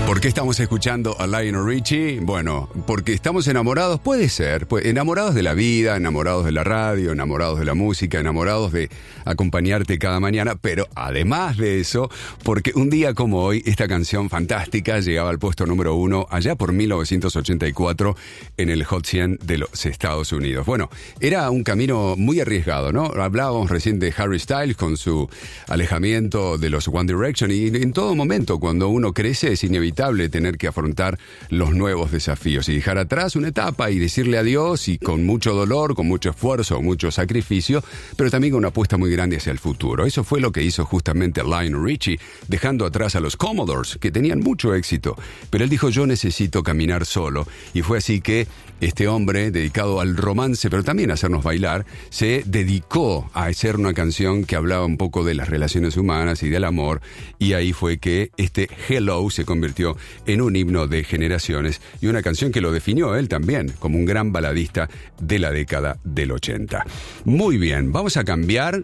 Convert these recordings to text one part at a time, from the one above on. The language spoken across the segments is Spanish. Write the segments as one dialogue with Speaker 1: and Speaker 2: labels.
Speaker 1: ¿Por qué estamos escuchando a Lionel Richie? Bueno, porque estamos enamorados, puede ser, enamorados de la vida, enamorados de la radio, enamorados de la música, enamorados de acompañarte cada mañana, pero además de eso, porque un día como hoy, esta canción fantástica llegaba al puesto número 1 allá por 1984 en el Hot 100 de los Estados Unidos. Bueno, era un camino muy arriesgado, ¿no? Hablábamos recién de Harry Styles con su alejamiento de los One Direction, y en todo momento, cuando uno crece, es inevitable tener que afrontar los nuevos desafíos y dejar atrás una etapa y decirle adiós, y con mucho dolor, con mucho esfuerzo, mucho sacrificio, pero también con una apuesta muy grande hacia el futuro. Eso fue lo que hizo justamente Lionel Richie, dejando atrás a los Commodores, que tenían mucho éxito, pero él dijo: yo necesito caminar solo, y fue así que este hombre, dedicado al romance, pero también a hacernos bailar, se dedicó a hacer una canción que hablaba un poco de las relaciones humanas y del amor, y ahí fue que este Hello se convirtió en un himno de generaciones y una canción que lo definió él también como un gran baladista de la década del 80. Muy bien, vamos a cambiar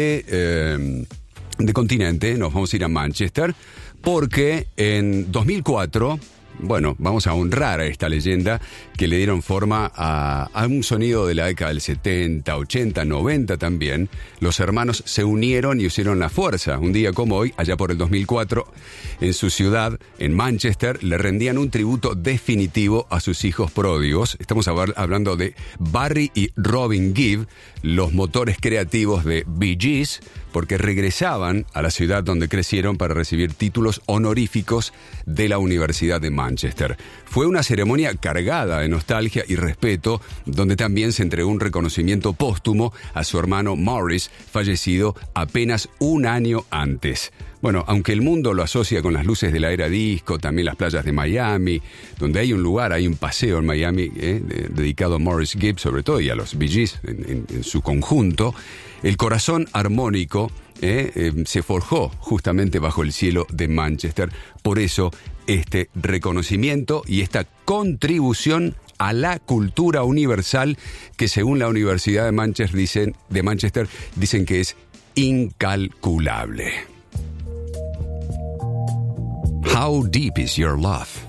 Speaker 1: de continente, nos vamos a ir a Manchester, porque en 2004... Bueno, vamos a honrar a esta leyenda que le dieron forma a un sonido de la década del 70, 80, 90 también. Los hermanos se unieron y unieron la fuerza. Un día como hoy, allá por el 2004, en su ciudad, en Manchester, le rendían un tributo definitivo a sus hijos pródigos. Estamos hablando de Barry y Robin Gibb, los motores creativos de Bee Gees, porque regresaban a la ciudad donde crecieron para recibir títulos honoríficos de la Universidad de Manchester. Fue una ceremonia cargada de nostalgia y respeto, donde también se entregó un reconocimiento póstumo a su hermano Maurice, fallecido apenas un año antes. Bueno, aunque el mundo lo asocia con las luces de la era disco, también las playas de Miami, donde hay un lugar, hay un paseo en Miami dedicado a Maurice Gibb, sobre todo, y a los Bee Gees en su conjunto, el corazón armónico se forjó justamente bajo el cielo de Manchester. Por eso, este reconocimiento y esta contribución a la cultura universal, que según la Universidad de Manchester dicen que es incalculable. How deep is your love?